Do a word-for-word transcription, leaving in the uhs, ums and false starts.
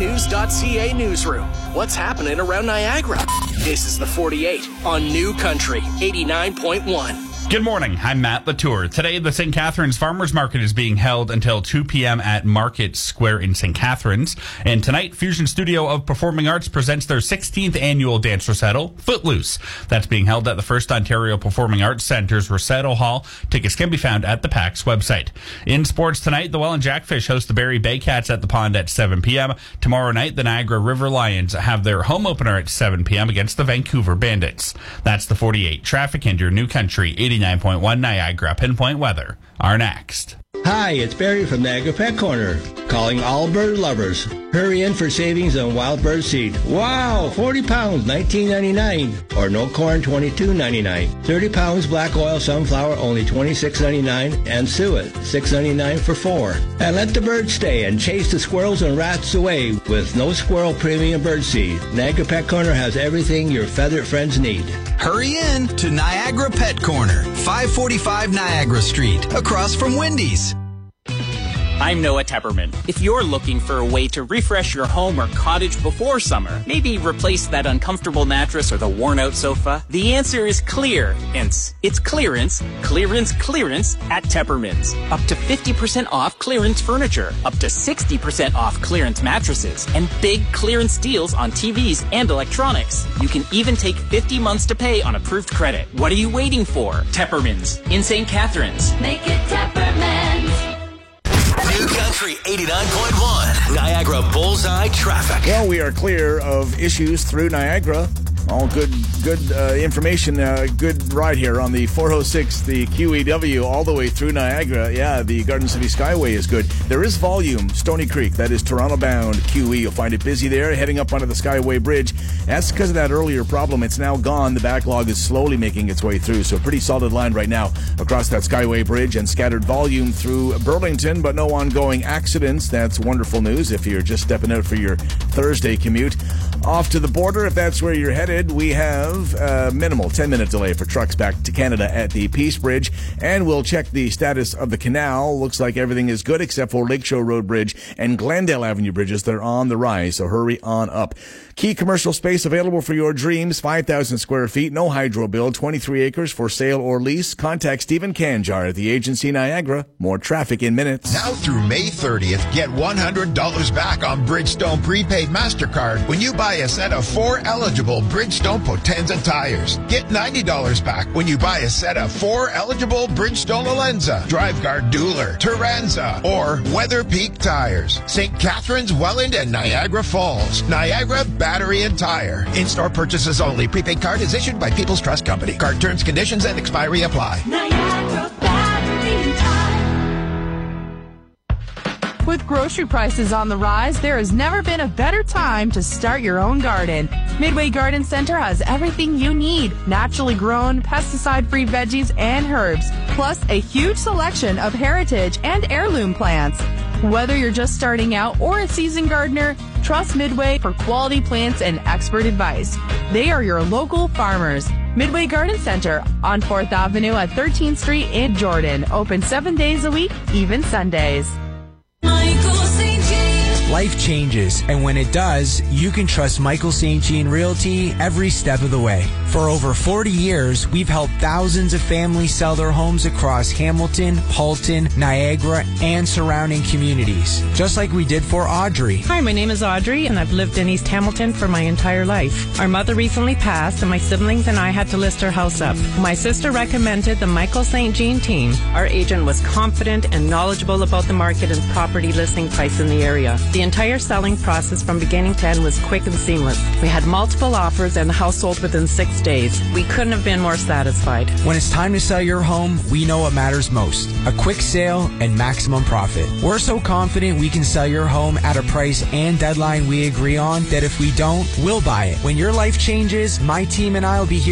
news dot c a newsroom. What's happening around Niagara? This is the forty-eight on New Country eighty-nine point one. Good morning. I'm Matt Latour. Today, the Saint Catharines Farmers Market is being held until two p.m. at Market Square in Saint Catharines. And tonight, Fusion Studio of Performing Arts presents their sixteenth annual dance recital, Footloose. That's being held at the First Ontario Performing Arts Centre's Recital Hall. Tickets can be found at the PAC's website. In sports tonight, the Welland Jackfish host the Barrie Bay Cats at the Pond at seven p.m. Tomorrow night, the Niagara River Lions have their home opener at seven p.m. against the Vancouver Bandits. That's the forty-eight. Traffic and your New Country eighty-nine point one Niagara Pinpoint Weather are next. Hi, it's Barry from Niagara Pet Corner, calling all bird lovers. Hurry in for savings on wild bird seed. Wow, forty pounds, nineteen ninety-nine, or no corn, twenty-two ninety-nine. thirty pounds black oil sunflower, only twenty-six ninety-nine, and suet, six ninety-nine for four. And let the birds stay and chase the squirrels and rats away with no squirrel premium bird seed. Niagara Pet Corner has everything your feathered friends need. Hurry in to Niagara Pet Corner, five forty-five Niagara Street, across from Wendy's. I'm Noah Tepperman. If you're looking for a way to refresh your home or cottage before summer, maybe replace that uncomfortable mattress or the worn-out sofa, the answer is clearance. It's clearance, clearance, clearance at Tepperman's. Up to fifty percent off clearance furniture, up to sixty percent off clearance mattresses, and big clearance deals on T Vs and electronics. You can even take fifty months to pay on approved credit. What are you waiting for? Tepperman's in Saint Catharines. Make it Tepperman's. New Country eighty-nine point one, Niagara Bullseye Traffic. Well, we are clear of issues through Niagara. All good good uh, information, uh, good ride here on the four oh six, the Q E W, all the way through Niagara. Yeah, the Garden City Skyway is good. There is volume, Stony Creek, that is Toronto-bound Q E. You'll find it busy there, heading up onto the Skyway Bridge. That's because of that earlier problem. It's now gone. The backlog is slowly making its way through, so a pretty solid line right now across that Skyway Bridge, and scattered volume through Burlington, but no ongoing accidents. That's wonderful news if you're just stepping out for your Thursday commute. Off to the border, if that's where you're headed, we have a minimal ten-minute delay for trucks back to Canada at the Peace Bridge, and we'll check the status of the canal. Looks like everything is good except for Lakeshore Road Bridge and Glendale Avenue bridges. They're on the rise, so hurry on up. Key commercial space available for your dreams, five thousand square feet, no hydro bill, twenty-three acres for sale or lease. Contact Stephen Canjar at the Agency Niagara. More traffic in minutes. Now through May thirtieth, get one hundred dollars back on Bridgestone prepaid MasterCard when you buy a set of four eligible Bridgestone Potenza tires. Get ninety dollars back when you buy a set of four eligible Bridgestone Alenza, DriveGuard Dueler, Turanza, or Weather Peak tires. Saint Catharines, Welland, and Niagara Falls. Niagara Battery and Tire. In-store purchases only. Prepaid card is issued by People's Trust Company. Card terms, conditions, and expiry apply. Niagara Battery and Tire. With grocery prices on the rise, there has never been a better time to start your own garden. Midway Garden Center has everything you need. Naturally grown, pesticide-free veggies and herbs, plus a huge selection of heritage and heirloom plants. Whether you're just starting out or a seasoned gardener, trust Midway for quality plants and expert advice. They are your local farmers. Midway Garden Center on fourth Avenue at thirteenth Street in Jordan. Open seven days a week, even Sundays. Life changes, and when it does, you can trust Michael Saint Jean Realty every step of the way. For over forty years, we've helped thousands of families sell their homes across Hamilton, Halton, Niagara, and surrounding communities, just like we did for Audrey. Hi, my name is Audrey, and I've lived in East Hamilton for my entire life. Our mother recently passed, and my siblings and I had to list her house up. My sister recommended the Michael Saint Jean team. Our agent was confident and knowledgeable about the market and property listing price in the area. The entire selling process from beginning to end was quick and seamless. We had multiple offers, and the house sold within six days. We couldn't have been more satisfied. When it's time to sell your home, we know what matters most: a quick sale and maximum profit. We're so confident we can sell your home at a price and deadline we agree on that if we don't, we'll buy it. When your life changes, my team and I will be here